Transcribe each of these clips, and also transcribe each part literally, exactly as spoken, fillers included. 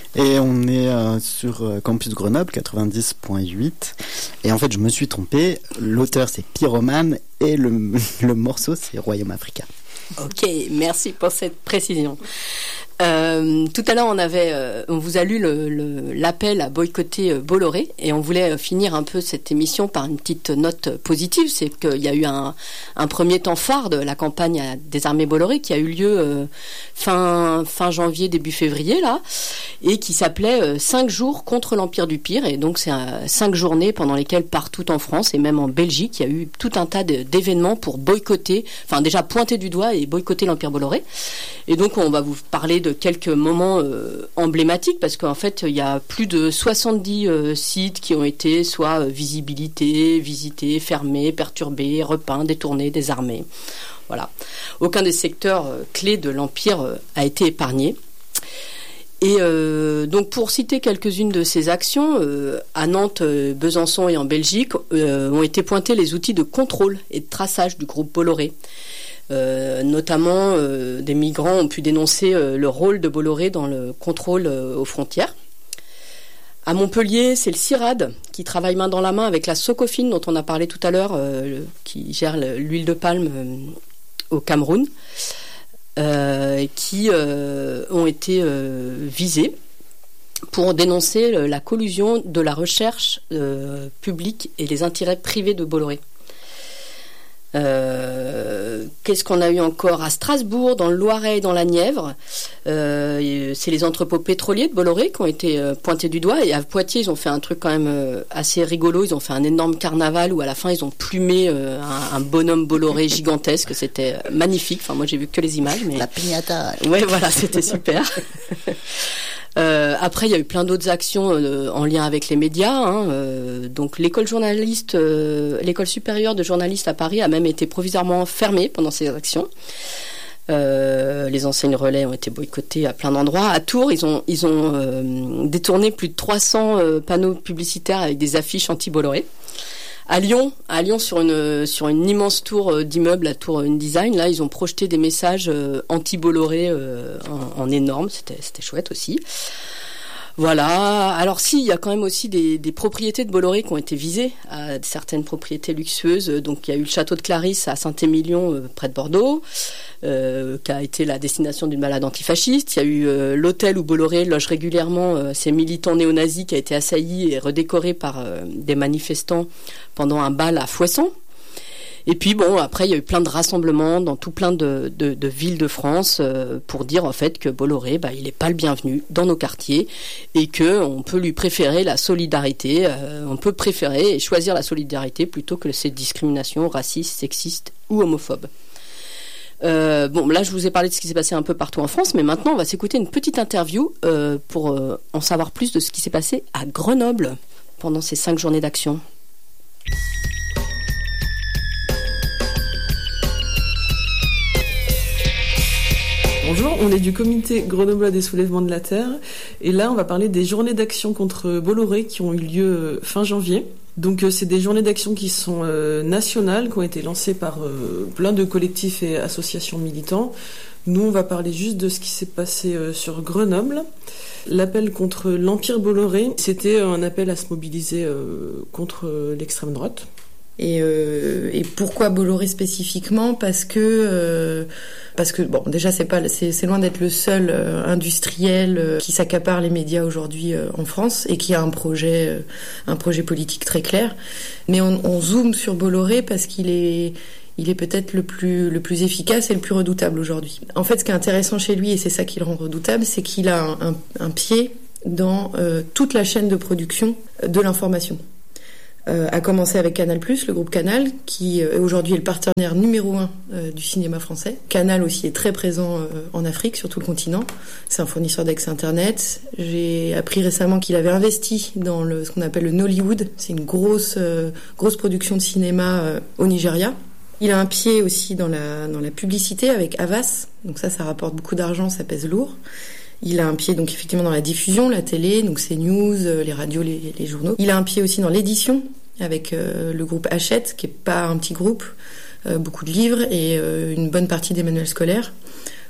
Et on est euh, sur euh, Campus Grenoble quatre-vingt-dix point huit. Et en fait, je me suis trompé. L'auteur, c'est Pyromane et le, le morceau, c'est Royaume Africain. Ok, merci pour cette précision. Euh, tout à l'heure, on avait, euh, on vous a lu le, le, l'appel à boycotter euh, Bolloré, et on voulait euh, finir un peu cette émission par une petite note positive. C'est qu'il y a eu un, un premier temps phare de la campagne à désarmer Bolloré qui a eu lieu euh, fin fin janvier, début février là, et qui s'appelait euh, cinq jours contre l'Empire du Pire. Et donc c'est euh, cinq journées pendant lesquelles partout en France et même en Belgique, il y a eu tout un tas de, d'événements pour boycotter, enfin déjà pointer du doigt et boycotter l'Empire Bolloré. Et donc on va vous parler de quelques moments euh, emblématiques, parce qu'en fait il y a plus de soixante-dix euh, sites qui ont été soit euh, visibilités, visités, fermés, perturbés, repeints, détournés, désarmés. Voilà. Aucun des secteurs euh, clés de l'Empire euh, a été épargné. Et euh, donc pour citer quelques-unes de ces actions, euh, à Nantes, euh, Besançon et en Belgique euh, ont été pointés les outils de contrôle et de traçage du groupe Bolloré. Euh, notamment, euh, des migrants ont pu dénoncer euh, le rôle de Bolloré dans le contrôle euh, aux frontières. À Montpellier, c'est le CIRAD qui travaille main dans la main avec la Socofin dont on a parlé tout à l'heure, euh, qui gère l'huile de palme euh, au Cameroun, euh, qui euh, ont été euh, visés pour dénoncer le, la collusion de la recherche euh, publique et les intérêts privés de Bolloré. Euh, qu'est-ce qu'on a eu encore à Strasbourg, dans le Loiret et dans la Nièvre, euh, c'est les entrepôts pétroliers de Bolloré qui ont été euh, pointés du doigt. Et à Poitiers, ils ont fait un truc quand même euh, assez rigolo. Ils ont fait un énorme carnaval où à la fin ils ont plumé euh, un, un bonhomme Bolloré gigantesque. C'était magnifique. Enfin, moi j'ai vu que les images, mais la piñata. Ouais, voilà, c'était super. Euh, après, il y a eu plein d'autres actions euh, en lien avec les médias. Hein, euh, donc, l'école journaliste, euh, l'école supérieure de journalistes à Paris a même été provisoirement fermée pendant ces actions. Euh, les enseignes relais ont été boycottées à plein d'endroits. À Tours, ils ont ils ont euh, détourné plus de trois cents euh, panneaux publicitaires avec des affiches anti-Bolloré. À Lyon, à Lyon sur une sur une immense tour d'immeuble, la tour InDesign, là ils ont projeté des messages euh, anti-Bolloré euh, en, en énorme, c'était c'était chouette aussi. Voilà. Alors si, il y a quand même aussi des, des propriétés de Bolloré qui ont été visées, à certaines propriétés luxueuses. Donc il y a eu le château de Clarisse à Saint-Émilion, euh, près de Bordeaux, euh, qui a été la destination d'une balade antifasciste. Il y a eu euh, l'hôtel où Bolloré loge régulièrement euh, ses militants néo-nazis, qui a été assailli et redécoré par euh, des manifestants pendant un bal à Fouesson. Et puis bon, après il y a eu plein de rassemblements dans tout plein de, de, de villes de France euh, pour dire en fait que Bolloré, bah, il n'est pas le bienvenu dans nos quartiers et que on peut lui préférer la solidarité, euh, on peut préférer et choisir la solidarité plutôt que cette discrimination raciste, sexiste ou homophobe. Euh, bon, là je vous ai parlé de ce qui s'est passé un peu partout en France, mais maintenant on va s'écouter une petite interview euh, pour euh, en savoir plus de ce qui s'est passé à Grenoble pendant ces cinq journées d'action. Bonjour, on est du comité grenoblois des soulèvements de la Terre et là on va parler des journées d'action contre Bolloré qui ont eu lieu fin janvier. Donc c'est des journées d'action qui sont euh, nationales, qui ont été lancées par euh, plein de collectifs et associations militants. Nous on va parler juste de ce qui s'est passé euh, sur Grenoble. L'appel contre l'Empire Bolloré, c'était un appel à se mobiliser euh, contre euh, l'extrême droite. Et, euh, et pourquoi Bolloré spécifiquement ? Parce que euh, parce que bon, déjà c'est pas c'est, c'est loin d'être le seul euh, industriel euh, qui s'accapare les médias aujourd'hui euh, en France et qui a un projet euh, un projet politique très clair. Mais on, on zoome sur Bolloré parce qu'il est il est peut-être le plus le plus efficace et le plus redoutable aujourd'hui. En fait, ce qui est intéressant chez lui et c'est ça qui le rend redoutable, c'est qu'il a un, un, un pied dans euh, toute la chaîne de production de l'information. Euh, a commencé avec Canal+, le groupe Canal, qui euh, aujourd'hui est le partenaire numéro un euh, du cinéma français. Canal aussi est très présent euh, en Afrique, sur tout le continent. C'est un fournisseur d'accès Internet. J'ai appris récemment qu'il avait investi dans le, ce qu'on appelle le Nollywood. C'est une grosse, euh, grosse production de cinéma euh, au Nigeria. Il a un pied aussi dans la, dans la publicité avec Havas. Donc ça, ça rapporte beaucoup d'argent, ça pèse lourd. Il a un pied donc effectivement dans la diffusion, la télé, donc c'est news, les radios, les, les journaux. Il a un pied aussi dans l'édition avec euh, le groupe Hachette, qui est pas un petit groupe, euh, beaucoup de livres et euh, une bonne partie des manuels scolaires.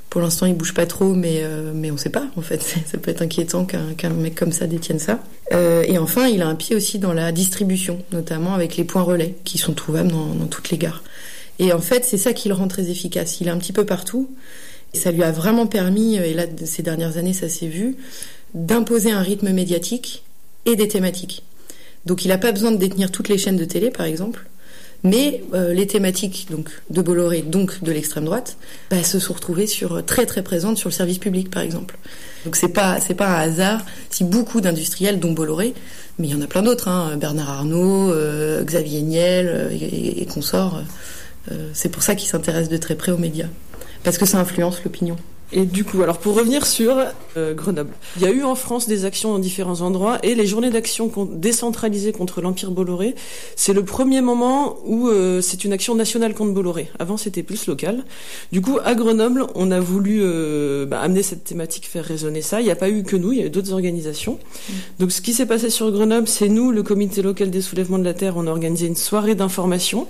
Pour l'instant, il bouge pas trop, mais euh, mais on sait pas. En fait, ça peut être inquiétant qu'un qu'un mec comme ça détienne ça. Euh, et enfin, il a un pied aussi dans la distribution, notamment avec les points relais qui sont trouvables dans, dans toutes les gares. Et en fait, c'est ça qui le rend très efficace. Il est un petit peu partout. Et ça lui a vraiment permis, et là, ces dernières années, ça s'est vu, d'imposer un rythme médiatique et des thématiques. Donc, il n'a pas besoin de détenir toutes les chaînes de télé, par exemple. Mais euh, les thématiques donc de Bolloré, donc de l'extrême droite, bah, se sont retrouvées sur très très présentes sur le service public, par exemple. Donc c'est pas c'est pas un hasard si beaucoup d'industriels, dont Bolloré, mais il y en a plein d'autres, hein, Bernard Arnault, euh, Xavier Niel euh, et, et consorts. Euh, c'est pour ça qu'ils s'intéressent de très près aux médias, parce que ça influence l'opinion. Et du coup, alors pour revenir sur euh, Grenoble, il y a eu en France des actions dans différents endroits et les journées d'action con- décentralisées contre l'Empire Bolloré, c'est le premier moment où euh, c'est une action nationale contre Bolloré. Avant, c'était plus local. Du coup, à Grenoble, on a voulu euh, bah, amener cette thématique, faire résonner ça. Il n'y a pas eu que nous, il y a eu d'autres organisations. Mmh. Donc, ce qui s'est passé sur Grenoble, c'est nous, le Comité local des soulèvements de la Terre, on a organisé une soirée d'information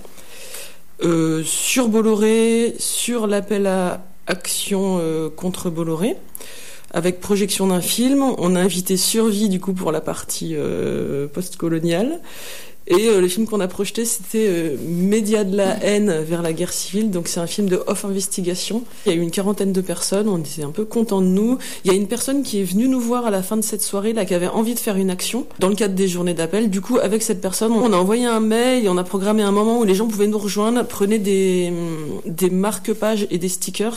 euh, sur Bolloré, sur l'appel à action euh, contre Bolloré, avec projection d'un film. On a invité Survie, du coup, pour la partie euh, post-coloniale. Et euh, le film qu'on a projeté, c'était euh, Médias de la haine vers la guerre civile. Donc c'est un film de off-investigation. Il y a eu une quarantaine de personnes, on était un peu contents de nous. Il y a une personne qui est venue nous voir à la fin de cette soirée, là, qui avait envie de faire une action dans le cadre des journées d'appel. Du coup, avec cette personne, on a envoyé un mail et on a programmé un moment où les gens pouvaient nous rejoindre, prenaient des, des marque-pages et des stickers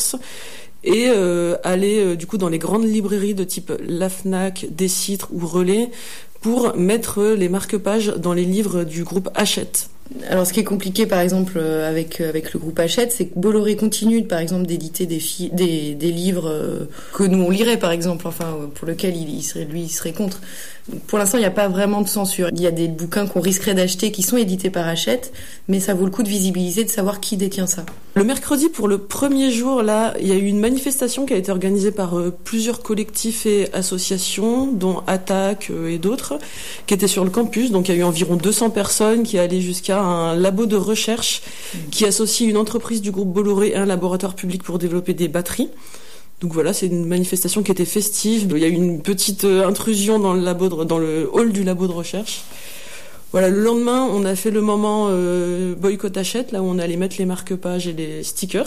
et euh, aller euh, du coup dans les grandes librairies de type La Fnac, Décitre ou Relais pour mettre les marque-pages dans les livres du groupe Hachette. Alors, ce qui est compliqué, par exemple, avec avec le groupe Hachette, c'est que Bolloré continue, par exemple, d'éditer des fi- des des livres euh, que nous on lirait, par exemple, enfin pour lequel il, il serait lui il serait contre. Donc, pour l'instant, il n'y a pas vraiment de censure. Il y a des bouquins qu'on risquerait d'acheter qui sont édités par Hachette, mais ça vaut le coup de visibiliser, de savoir qui détient ça. Le mercredi, pour le premier jour, là, il y a eu une manifestation qui a été organisée par euh, plusieurs collectifs et associations, dont Attaque euh, et d'autres, qui étaient sur le campus. Donc, il y a eu environ deux cents personnes qui allaient jusqu'à un labo de recherche qui associe une entreprise du groupe Bolloré et un laboratoire public pour développer des batteries. Donc voilà, c'est une manifestation qui était festive. Il y a eu une petite intrusion dans le labo de, dans le hall du labo de recherche. Voilà, le lendemain, on a fait le moment euh, boycott Hachette, là où on allait mettre les marque-pages et les stickers.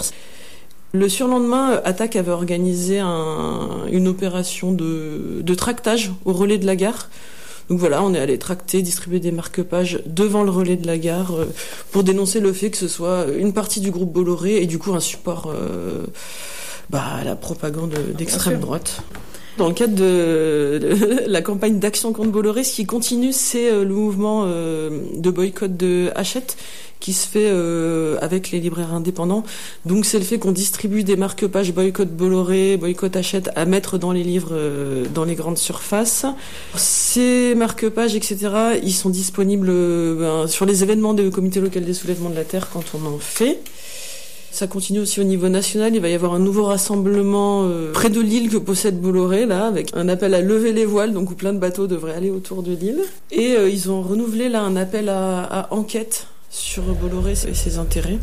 Le surlendemain, Attaque avait organisé un, une opération de, de tractage au relais de la gare. Donc voilà, on est allé tracter, distribuer des marque-pages devant le relais de la gare euh, pour dénoncer le fait que ce soit une partie du groupe Bolloré et du coup un support euh, bah, à la propagande d'extrême droite. Dans le cadre de, de la campagne d'action contre Bolloré, ce qui continue, c'est euh, le mouvement euh, de boycott de Hachette qui se fait euh, avec les libraires indépendants. Donc c'est le fait qu'on distribue des marque-pages boycott Bolloré, boycott Hachette à mettre dans les livres, euh, dans les grandes surfaces. Ces marque-pages, et cetera, ils sont disponibles euh, ben, sur les événements du Comité local des soulèvements de la Terre quand on en fait. Ça continue aussi au niveau national. Il va y avoir un nouveau rassemblement euh, près de l'île que possède Bolloré, là, avec un appel à lever les voiles, donc où plein de bateaux devraient aller autour de l'île. Et euh, ils ont renouvelé là un appel à, à enquête sur Bolloré et ses intérêts.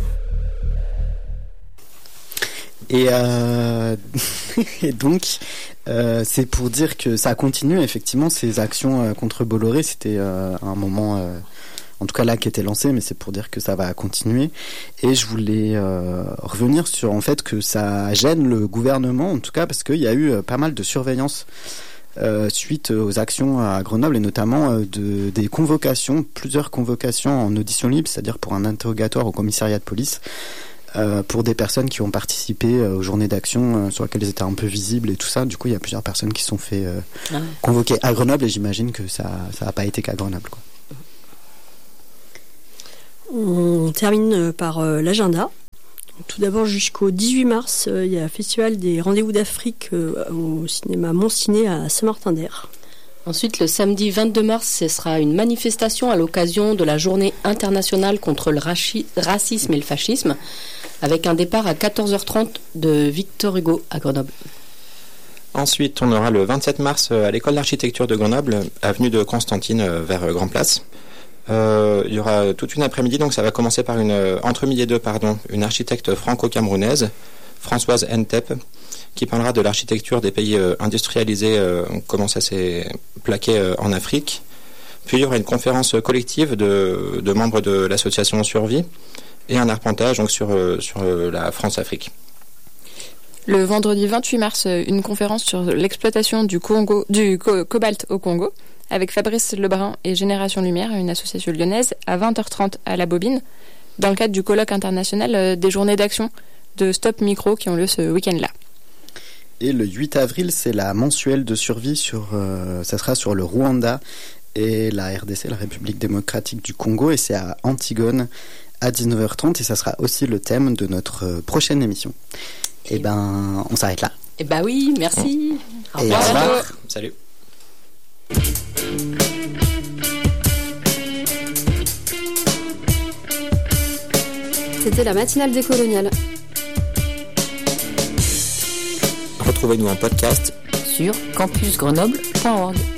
Et, euh, et donc, euh, c'est pour dire que ça continue, effectivement, ces actions euh, contre Bolloré. C'était euh, un moment, euh, en tout cas là, qui était lancé, mais c'est pour dire que ça va continuer. Et je voulais euh, revenir sur, en fait, que ça gêne le gouvernement, en tout cas, parce qu'il y a eu euh, pas mal de surveillance Euh, suite aux actions à Grenoble et notamment euh, de, des convocations, plusieurs convocations en audition libre, c'est-à-dire pour un interrogatoire au commissariat de police euh, pour des personnes qui ont participé euh, aux journées d'action euh, sur lesquelles ils étaient un peu visibles et tout ça. Du coup, il y a plusieurs personnes qui se sont fait euh, ah ouais. convoquer à Grenoble et j'imagine que ça ça n'a pas été qu'à Grenoble, quoi. On termine par euh, l'agenda. Tout d'abord, jusqu'au dix-huit mars, euh, il y a un festival des Rendez-vous d'Afrique euh, au cinéma Montciné à Saint-Martin-d'Air. Ensuite, le samedi vingt-deux mars, ce sera une manifestation à l'occasion de la journée internationale contre le rachi- racisme et le fascisme, avec un départ à quatorze heures trente de Victor Hugo à Grenoble. Ensuite, on aura le vingt-sept mars à l'école d'architecture de Grenoble, avenue de Constantine vers Grand Place. Euh, il y aura toute une après-midi, donc ça va commencer par une, entre midi et deux, pardon, une architecte franco-camerounaise, Françoise Ntep, qui parlera de l'architecture des pays euh, industrialisés, euh, comment ça s'est plaqué euh, en Afrique. Puis il y aura une conférence collective de, de membres de l'association Survie et un arpentage donc, sur, euh, sur euh, la France-Afrique. Le vendredi vingt-huit mars, une conférence sur l'exploitation du, Congo, du co- cobalt au Congo avec Fabrice Lebrun et Génération Lumière, une association lyonnaise, à vingt heures trente à la Bobine, dans le cadre du colloque international des journées d'action de Stop Micro qui ont lieu ce week-end-là. Et le huit avril, c'est la mensuelle de survie, sur, euh, ça sera sur le Rwanda et la R D C, la République démocratique du Congo, et c'est à Antigone à dix-neuf heures trente, et ça sera aussi le thème de notre prochaine émission. Et ben, on s'arrête là. Et ben oui, merci. Au revoir. Au revoir. Salut. C'était la matinale décoloniale. Retrouvez-nous en podcast sur campus grenoble point org.